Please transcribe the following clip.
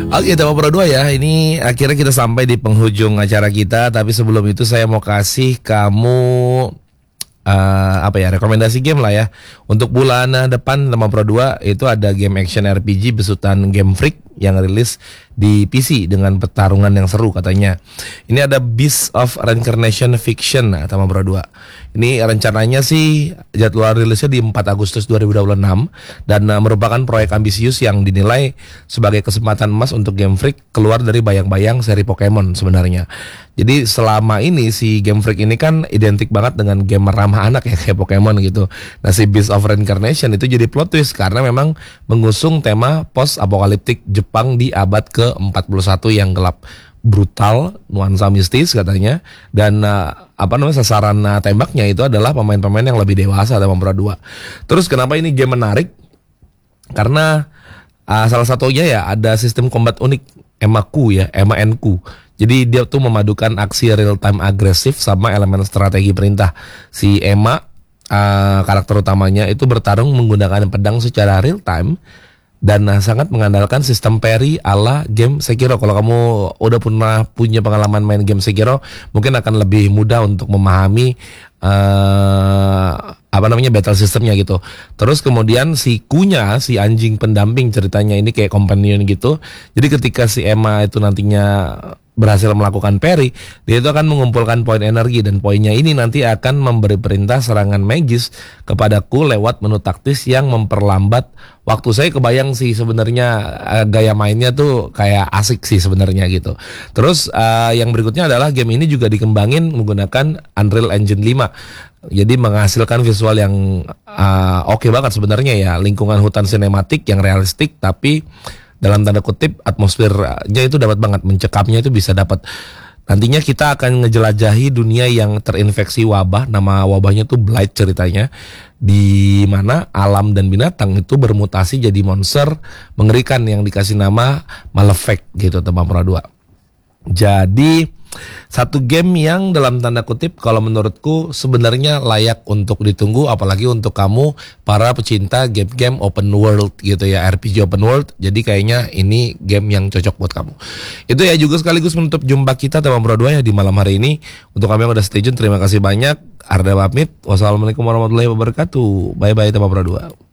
Oke, Tema Pro 2 ya. Ini akhirnya kita sampai di penghujung acara kita. Tapi sebelum itu saya mau kasih kamu rekomendasi game lah ya. Untuk bulan depan Tema Pro 2 itu ada game action RPG besutan Game Freak yang rilis di PC dengan pertarungan yang seru katanya. Ini ada Beast of Reincarnation Fiction Tema Pro 2. Ini rencananya sih jadwal rilisnya di 4 Agustus 2026 dan merupakan proyek ambisius yang dinilai sebagai kesempatan emas untuk Game Freak keluar dari bayang-bayang seri Pokemon sebenarnya. Jadi selama ini si Game Freak ini kan identik banget dengan game ramah anak ya kayak Pokemon gitu. Nah si Beast of Reincarnation itu jadi plot twist karena memang mengusung tema post-apokaliptik Jepang di abad ke-41 yang gelap, brutal, nuansa mistis katanya, dan sasaran tembaknya itu adalah pemain-pemain yang lebih dewasa dalam Pro 2. Terus kenapa ini game menarik? Karena salah satunya ya ada sistem combat unik Ema NQ. Jadi dia tuh memadukan aksi real time agresif sama elemen strategi perintah. Si Ema karakter utamanya itu bertarung menggunakan pedang secara real time dan sangat mengandalkan sistem parry ala game Sekiro. Kalau kamu udah pernah punya pengalaman main game Sekiro, mungkin akan lebih mudah untuk memahami battle sistemnya gitu. Terus kemudian si Kunya, si anjing pendamping ceritanya ini kayak companion gitu. Jadi ketika si Ema itu nantinya berhasil melakukan parry, dia itu akan mengumpulkan poin energi dan poinnya ini nanti akan memberi perintah serangan magis kepadaku lewat menu taktis yang memperlambat waktu. Saya kebayang sih sebenarnya gaya mainnya tuh kayak asik sih sebenarnya gitu. Terus yang berikutnya adalah game ini juga dikembangin menggunakan Unreal Engine 5. Jadi menghasilkan visual yang oke banget sebenarnya ya, lingkungan hutan sinematik yang realistik tapi dalam tanda kutip atmosfernya itu dapat banget, mencekamnya itu bisa dapat. Nantinya kita akan ngejelajahi dunia yang terinfeksi wabah, nama wabahnya tuh Blight ceritanya, di mana alam dan binatang itu bermutasi jadi monster mengerikan yang dikasih nama Malefic gitu Tema Pro 2. Jadi satu game yang dalam tanda kutip kalau menurutku sebenarnya layak untuk ditunggu, apalagi untuk kamu para pecinta game-game open world gitu ya, RPG open world. Jadi kayaknya ini game yang cocok buat kamu. Itu ya juga sekaligus menutup jumpa kita Tema Pro 2 ya di malam hari ini. Untuk kamu yang udah stay tune, terima kasih banyak. Arda pamit. Wassalamualaikum warahmatullahi wabarakatuh. Bye bye Tema Pro 2.